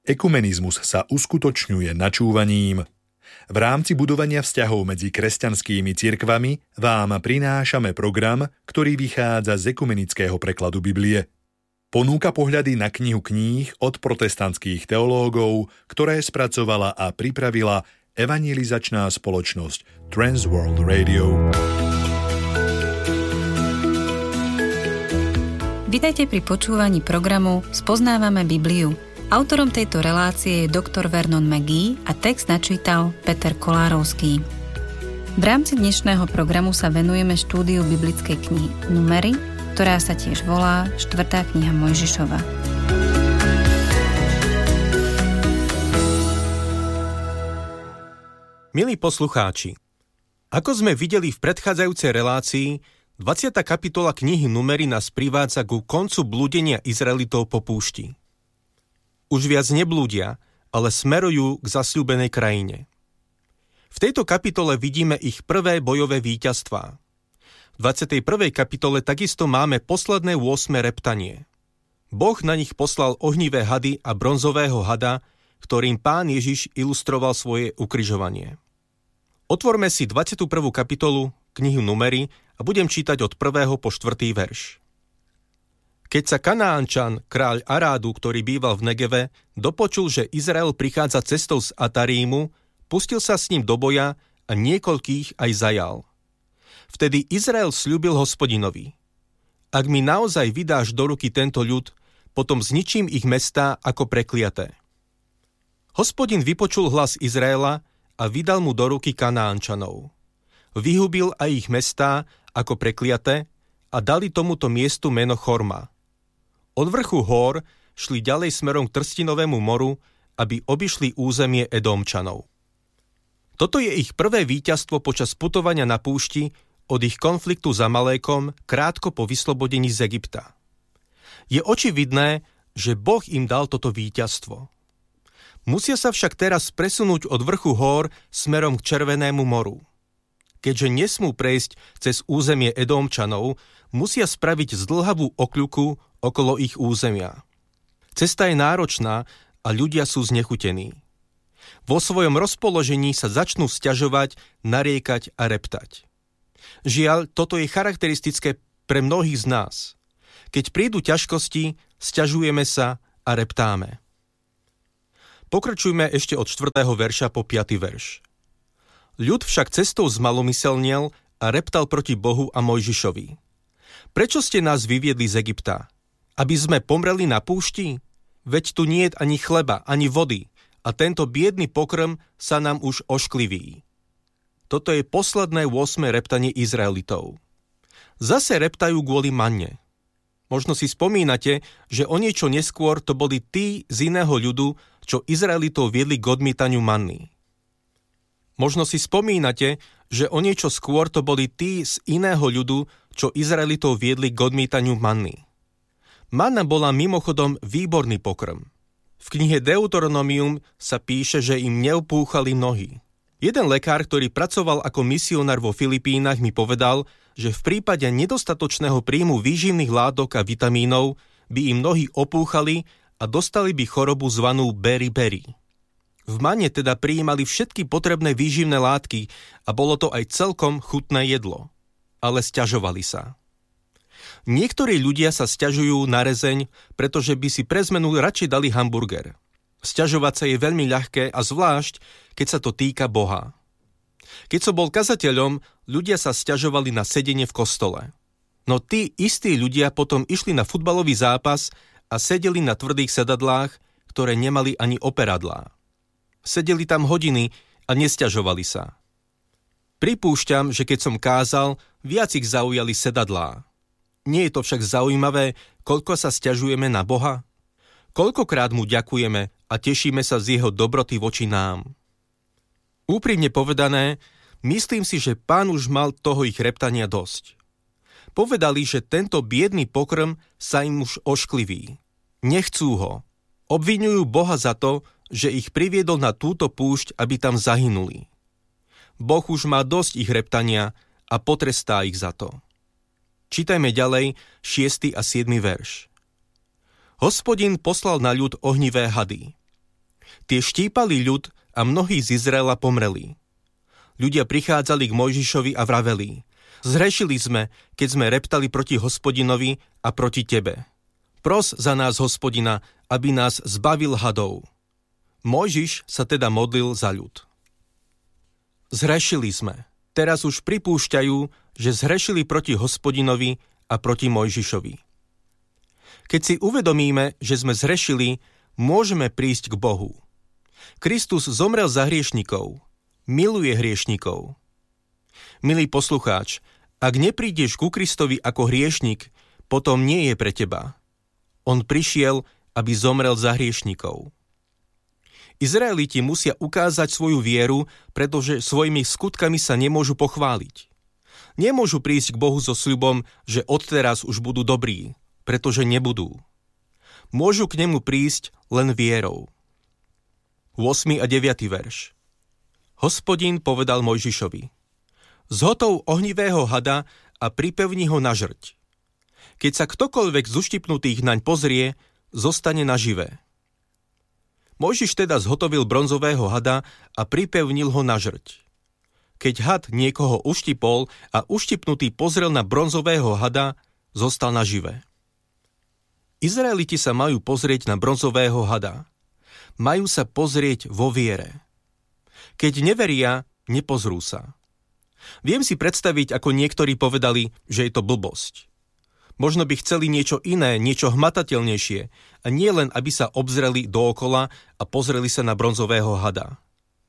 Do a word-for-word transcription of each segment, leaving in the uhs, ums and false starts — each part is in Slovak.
Ekumenizmus sa uskutočňuje načúvaním. V rámci budovania vzťahov medzi kresťanskými cirkvami vám prinášame program, ktorý vychádza z ekumenického prekladu Biblie. Ponúka pohľady na knihu kníh od protestantských teológov, ktoré spracovala a pripravila evangelizačná spoločnosť Transworld Radio. Vitajte pri počúvaní programu Spoznávame Bibliu. Autorom tejto relácie je doktor Vernon McGee a text načítal Peter Kolárovský. V rámci dnešného programu sa venujeme štúdiu biblickej knihy Númery, ktorá sa tiež volá štvrtá kniha Mojžišova. Milí poslucháči, ako sme videli v predchádzajúcej relácii, dvadsiata kapitola knihy Númery nás privádza ku koncu blúdenia Izraelitov po púšti. Už viac neblúdia, ale smerujú k zasľúbenej krajine. V tejto kapitole vidíme ich prvé bojové víťazstvá. V dvadsiatej prvej kapitole takisto máme posledné ôsme reptanie. Boh na nich poslal ohnivé hady a bronzového hada, ktorým Pán Ježiš ilustroval svoje ukrižovanie. Otvorme si dvadsiatu prvú kapitolu knihy Númery a budem čítať od prvého po štvrtý verš. Keď sa Kanáančan, kráľ Arádu, ktorý býval v Negeve, dopočul, že Izrael prichádza cestou z Atarímu, pustil sa s ním do boja a niekoľkých aj zajal. Vtedy Izrael sľúbil Hospodinovi: Ak mi naozaj vydáš do ruky tento ľud, potom zničím ich mestá ako prekliaté. Hospodin vypočul hlas Izraela a vydal mu do ruky Kanáančanov. Vyhubil aj ich mestá ako prekliaté a dali tomuto miestu meno Chorma. Od vrchu hôr šli ďalej smerom k Trstinovému moru, aby obišli územie Edomčanov. Toto je ich prvé víťazstvo počas putovania na púšti od ich konfliktu s Amalékom krátko po vyslobodení z Egypta. Je očividné, že Boh im dal toto víťazstvo. Musia sa však teraz presunúť od vrchu hôr smerom k Červenému moru. Keďže nesmú prejsť cez územie Edomčanov, musia spraviť zdĺhavú okľuku okolo ich územia. Cesta je náročná a ľudia sú znechutení. Vo svojom rozpoložení sa začnú sťažovať, nariekať a reptať. Žiaľ, toto je charakteristické pre mnohých z nás. Keď prídu ťažkosti, sťažujeme sa a reptáme. Pokračujme ešte od štvrtého verša po piaty verš. Ľud však cestou zmalomyselniel a reptal proti Bohu a Mojžišovi: Prečo ste nás vyviedli z Egypta? Aby sme pomreli na púšti? Veď tu niet ani chleba, ani vody a tento biedny pokrm sa nám už oškliví. Toto je posledné ôsme reptanie Izraelitov. Zase reptajú kvôli manne. Možno si spomínate, že o niečo neskôr to boli tí z iného ľudu, čo Izraelitov viedli k odmietaniu manny. Možno si spomínate, že o niečo skôr to boli tí z iného ľudu, čo Izraelitov viedli k odmietaniu manny. Manna bola mimochodom výborný pokrm. V knihe Deuteronomium sa píše, že im neopúchali nohy. Jeden lekár, ktorý pracoval ako misionár vo Filipínach, mi povedal, že v prípade nedostatočného príjmu výživných látok a vitamínov by im nohy opúchali a dostali by chorobu zvanú beriberi. V manne teda prijímali všetky potrebné výživné látky a bolo to aj celkom chutné jedlo. Ale sťažovali sa. Niektorí ľudia sa sťažujú na rezeň, pretože by si pre zmenu radšej dali hamburger. Sťažovať sa je veľmi ľahké a zvlášť, keď sa to týka Boha. Keď som bol kazateľom, ľudia sa sťažovali na sedenie v kostole. No tí istí ľudia potom išli na futbalový zápas a sedeli na tvrdých sedadlách, ktoré nemali ani operadlá. Sedeli tam hodiny a nesťažovali sa. Pripúšťam, že keď som kázal, viac ich zaujali sedadlá. Nie je to však zaujímavé, koľko sa sťažujeme na Boha? Koľkokrát mu ďakujeme a tešíme sa z jeho dobroty voči nám? Úprimne povedané, myslím si, že Pán už mal toho ich reptania dosť. Povedali, že tento biedný pokrm sa im už oškliví. Nechcú ho. Obviňujú Boha za to, že ich priviedol na túto púšť, aby tam zahynuli. Boh už má dosť ich reptania a potrestá ich za to. Čítajme ďalej šiesty a siedmy verš. Hospodin poslal na ľud ohnivé hady. Tie štípali ľud a mnohí z Izraela pomreli. Ľudia prichádzali k Mojžišovi a vraveli: Zhrešili sme, keď sme reptali proti Hospodinovi a proti tebe. Pros za nás Hospodina, aby nás zbavil hadov. Mojžiš sa teda modlil za ľud. Zhrešili sme. Teraz už pripúšťajú, že zhrešili proti Hospodinovi a proti Mojžišovi. Keď si uvedomíme, že sme zhrešili, môžeme prísť k Bohu. Kristus zomrel za hriešnikov. Miluje hriešnikov. Milý poslucháč, ak neprídeš ku Kristovi ako hriešnik, potom nie je pre teba. On prišiel, aby zomrel za hriešnikov. Izraeliti musia ukázať svoju vieru, pretože svojimi skutkami sa nemôžu pochváliť. Nemôžu prísť k Bohu so sľubom, že odteraz už budú dobrí, pretože nebudú. Môžu k nemu prísť len vierou. ôsmy a deviaty verš. Hospodin povedal Mojžišovi: Zhotov ohnivého hada a pripevni ho na žrť. Keď sa ktokoľvek z uštipnutých naň pozrie, zostane naživé. Mojžiš teda zhotovil bronzového hada a pripevnil ho na žrť. Keď had niekoho uštipol a uštipnutý pozrel na bronzového hada, zostal naživé. Izraeliti sa majú pozrieť na bronzového hada. Majú sa pozrieť vo viere. Keď neveria, nepozrú sa. Viem si predstaviť, ako niektorí povedali, že je to blbosť. Možno by chceli niečo iné, niečo hmatateľnejšie, a nie len, aby sa obzreli dookola a pozreli sa na bronzového hada.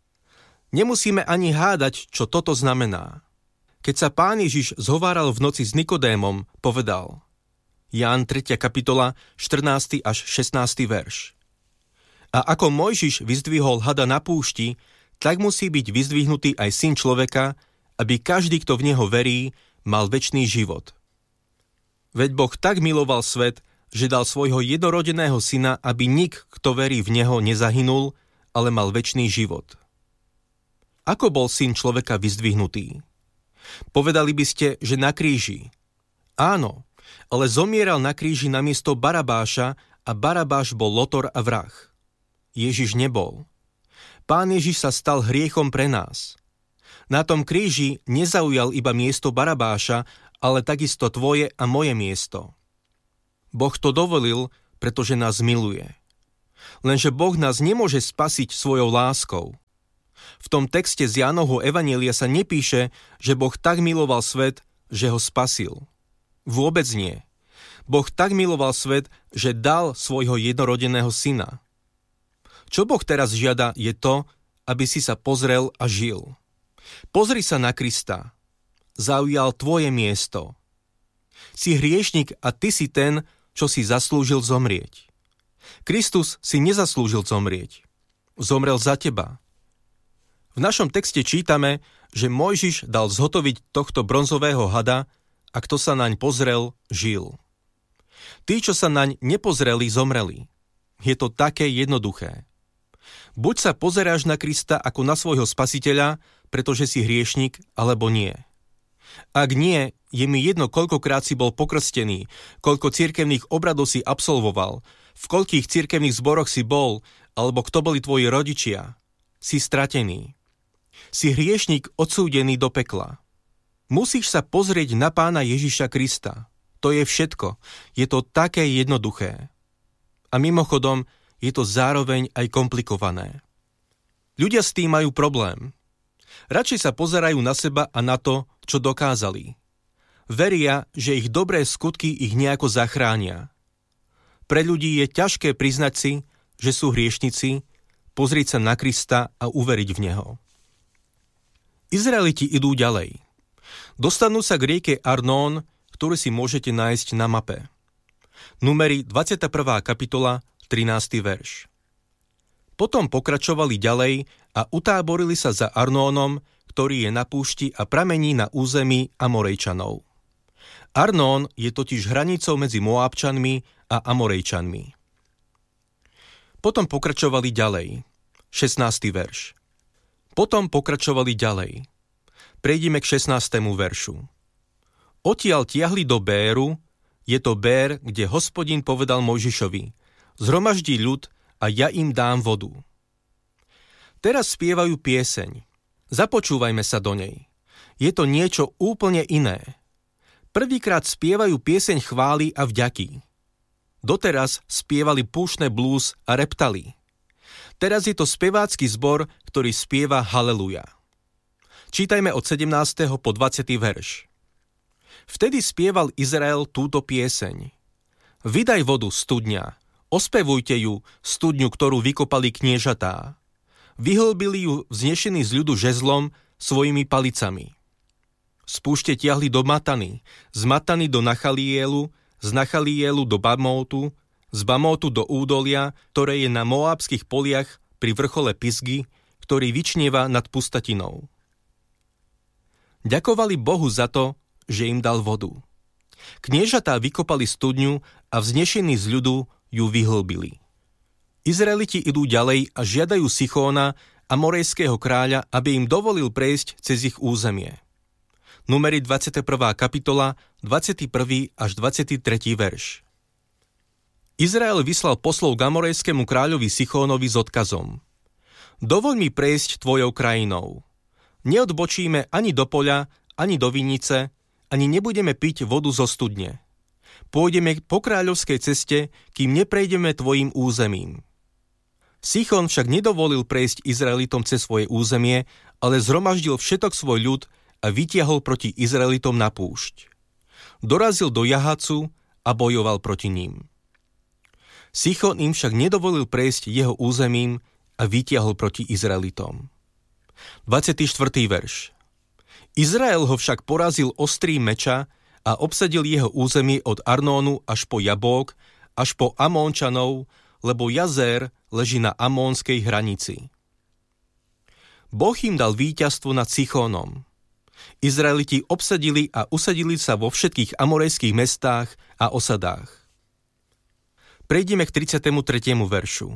Nemusíme ani hádať, čo toto znamená. Keď sa Pán Ježiš zhováral v noci s Nikodémom, povedal: Ján tretia kapitola, štrnásty až šestnásty verš. A ako Mojžiš vyzdvihol hada na púšti, tak musí byť vyzdvihnutý aj Syn človeka, aby každý, kto v neho verí, mal večný život. Veď Boh tak miloval svet, že dal svojho jednorodeného syna, aby nik, kto verí v neho, nezahynul, ale mal večný život. Ako bol Syn človeka vyzdvihnutý? Povedali by ste, že na kríži. Áno, ale zomieral na kríži namiesto Barabáša a Barabáš bol lotor a vrah. Ježiš nebol. Pán Ježiš sa stal hriechom pre nás. Na tom kríži nezaujal iba miesto Barabáša, ale takisto tvoje a moje miesto. Boh to dovolil, pretože nás miluje. Lenže Boh nás nemôže spasiť svojou láskou. V tom texte z Jánovho evanjelia sa nepíše, že Boh tak miloval svet, že ho spasil. Vôbec nie. Boh tak miloval svet, že dal svojho jednorodeného syna. Čo Boh teraz žiada, je to, aby si sa pozrel a žil. Pozri sa na Krista. Zaujal tvoje miesto. Si hriešnik a ty si ten, čo si zaslúžil zomrieť. Kristus si nezaslúžil zomrieť. Zomrel za teba. V našom texte čítame, že Mojžiš dal zhotoviť tohto bronzového hada a kto sa naň pozrel, žil. Tí, čo sa naň nepozreli, zomreli. Je to také jednoduché. Buď sa pozeráš na Krista ako na svojho spasiteľa, pretože si hriešnik, alebo nie. Ak nie, je mi jedno, koľkokrát si bol pokrstený, koľko cirkevných obradov si absolvoval, v koľkých cirkevných zboroch si bol, alebo kto boli tvoji rodičia. Si stratený. Si hriešnik odsúdený do pekla. Musíš sa pozrieť na Pána Ježiša Krista. To je všetko. Je to také jednoduché. A mimochodom, je to zároveň aj komplikované. Ľudia s tým majú problém. Radšej sa pozerajú na seba a na to, čo dokázali. Veria, že ich dobré skutky ich nejako zachránia. Pre ľudí je ťažké priznať si, že sú hriešnici, pozrieť sa na Krista a uveriť v Neho. Izraeliti idú ďalej. Dostanú sa k rieke Arnón, ktorú si môžete nájsť na mape. Númeri dvadsiata prvá kapitola, trinásty verš. Potom pokračovali ďalej a utáborili sa za Arnónom, ktorý je na púšti a pramení na území Amorejčanov. Arnón je totiž hranicou medzi Moábčanmi a Amorejčanmi. Potom pokračovali ďalej. šestnásty verš. Potom pokračovali ďalej. Prejdime k šestnástému veršu. Odtiaľ tiahli do Béru, je to Bér, kde Hospodin povedal Mojžišovi: Zhromaždí ľud a ja im dám vodu. Teraz spievajú pieseň. Započúvajme sa do nej. Je to niečo úplne iné. Prvýkrát spievajú pieseň chvály a vďaky. Doteraz spievali púšne blues a reptali. Teraz je to spevácky zbor, ktorý spieva haleluja. Čítajme od sedemnásteho po dvadsiaty verš. Vtedy spieval Izrael túto pieseň. Vydaj vodu, studňa, ospevujte ju, studňu, ktorú vykopali kniežatá. Vyhlbili ju vznešení z ľudu žezlom svojimi palicami. Z púšte tiahli do Matany, z Matany do Nachalielu, z Nachalielu do Bamótu, z Bamótu do údolia, ktoré je na moábskych poliach pri vrchole Pisgy, ktorý vyčnieva nad pustatinou. Ďakovali Bohu za to, že im dal vodu. Kniežatá vykopali studňu a vznešení z ľudu ju vyhlbili. Izraeliti idú ďalej a žiadajú Sichóna, amorejského kráľa, aby im dovolil prejsť cez ich územie. Númery dvadsiata prvá kapitola, dvadsiaty prvý až dvadsiaty tretí verš. Izrael vyslal poslov k amorejskému kráľovi Sichónovi s odkazom. Dovoľ mi prejsť tvojou krajinou. Neodbočíme ani do poľa, ani do vinice, ani nebudeme piť vodu zo studne. Pôjdeme po kráľovskej ceste, kým neprejdeme tvojim územím. Sichón však nedovolil prejsť Izraelitom cez svoje územie, ale zhromaždil všetok svoj ľud a vytiahol proti Izraelitom na púšť. Dorazil do Jahacu a bojoval proti ním. Sichón im však nedovolil prejsť jeho územím a vytiahol proti Izraelitom. dvadsiaty štvrtý verš. Izrael ho však porazil ostrým meča a obsadil jeho územie od Arnónu až po Jabók, až po Amónčanov, lebo Jazér leží na amónskej hranici. Boh im dal víťazstvo nad Sichónom. Izraeliti obsadili a usadili sa vo všetkých amorejských mestách a osadách. Prejdeme k tridsiatemu tretiemu veršu.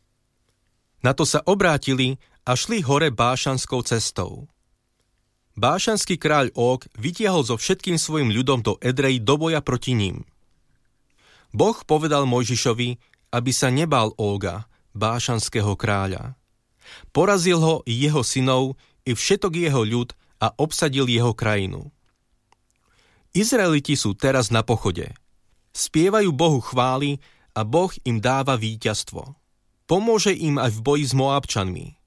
Na to sa obrátili a šli hore Bášanskou cestou. Bášanský kráľ Óg vytiahol so všetkým svojim ľudom do Edrej do boja proti ním. Boh povedal Mojžišovi, aby sa nebál Óga, Bášanského kráľa. Porazil ho i jeho synov, i všetok jeho ľud a obsadil jeho krajinu. Izraeliti sú teraz na pochode. Spievajú Bohu chvály a Boh im dáva víťazstvo. Pomôže im aj v boji s Moábčanmi.